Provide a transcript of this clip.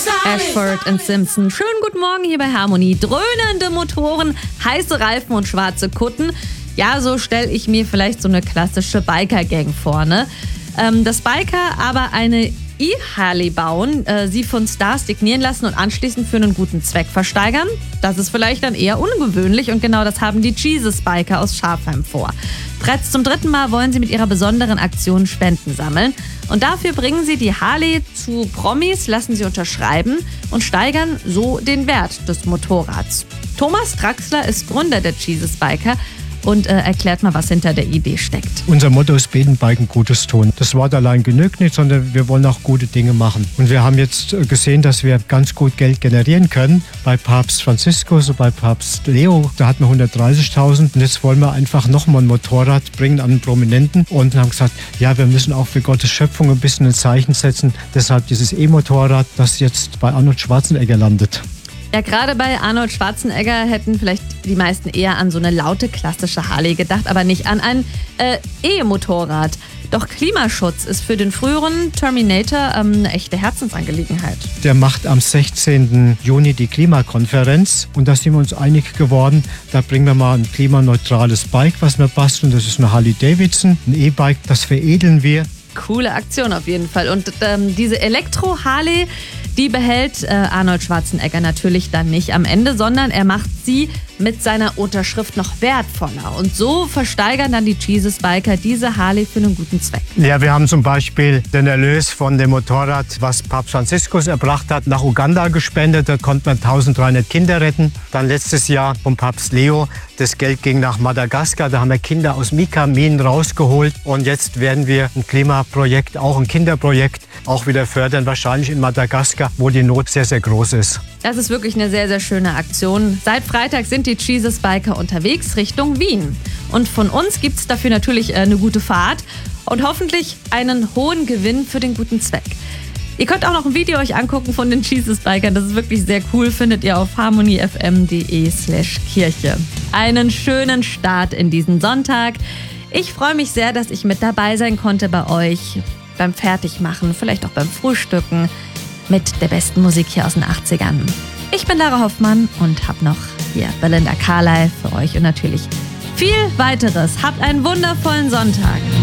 Ashford und Simpson. Schönen guten Morgen hier bei Harmony. Dröhnende Motoren, heiße Reifen und schwarze Kutten. Ja, so stelle ich mir vielleicht so eine klassische Biker-Gang vor, ne? Dass Biker aber eine E-Harley bauen, sie von Stars signieren lassen und anschließend für einen guten Zweck versteigern, das ist vielleicht dann eher ungewöhnlich und genau das haben die Jesus Biker aus Schafheim vor. Bereits zum 3. Mal wollen sie mit ihrer besonderen Aktion Spenden sammeln und dafür bringen sie die Harley zu Promis, lassen sie unterschreiben und steigern so den Wert des Motorrads. Thomas Draxler ist Gründer der Jesus Biker und erklärt mal, was hinter der Idee steckt. Unser Motto ist Beten, Biken, Gutes tun. Das Wort allein genügt nicht, sondern wir wollen auch gute Dinge machen. Und wir haben jetzt gesehen, dass wir ganz gut Geld generieren können. Bei Papst Franziskus und bei Papst Leo, da hatten wir 130.000. Und jetzt wollen wir einfach nochmal ein Motorrad bringen an einen Prominenten und haben gesagt, ja, wir müssen auch für Gottes Schöpfung ein bisschen ein Zeichen setzen. Deshalb dieses E-Motorrad, das jetzt bei Arnold Schwarzenegger landet. Ja, gerade bei Arnold Schwarzenegger hätten vielleicht die meisten eher an so eine laute, klassische Harley gedacht, aber nicht an ein E-Motorrad. Doch Klimaschutz ist für den früheren Terminator eine echte Herzensangelegenheit. Der macht am 16. Juni die Klimakonferenz und da sind wir uns einig geworden, da bringen wir mal ein klimaneutrales Bike, was wir basteln. Das ist eine Harley Davidson, ein E-Bike, das veredeln wir. Coole Aktion auf jeden Fall. Und diese Elektro-Harley, die behält Arnold Schwarzenegger natürlich dann nicht am Ende, sondern er macht sie mit seiner Unterschrift noch wertvoller. Und so versteigern dann die Jesus Biker diese Harley für einen guten Zweck. Ja, wir haben zum Beispiel den Erlös von dem Motorrad, was Papst Franziskus erbracht hat, nach Uganda gespendet. Da konnte man 1300 Kinder retten. Dann letztes Jahr vom Papst Leo. Das Geld ging nach Madagaskar. Da haben wir Kinder aus Mika-Minen rausgeholt. Und jetzt werden wir ein Klimaprojekt, auch ein Kinderprojekt, auch wieder fördern. Wahrscheinlich in Madagaskar, wo die Not sehr, sehr groß ist. Das ist wirklich eine sehr, sehr schöne Aktion. Seit Freitag sind die Jesus Biker unterwegs Richtung Wien. Und von uns gibt es dafür natürlich eine gute Fahrt und hoffentlich einen hohen Gewinn für den guten Zweck. Ihr könnt auch noch ein Video euch angucken von den Jesus Bikern. Das ist wirklich sehr cool. Findet ihr auf harmonyfm.de/Kirche. Einen schönen Start in diesen Sonntag. Ich freue mich sehr, dass ich mit dabei sein konnte bei euch. Beim Fertigmachen, vielleicht auch beim Frühstücken. Mit der besten Musik hier aus den 80ern. Ich bin Lara Hoffmann und habe noch hier Belinda Carlisle für euch und natürlich viel weiteres. Habt einen wundervollen Sonntag.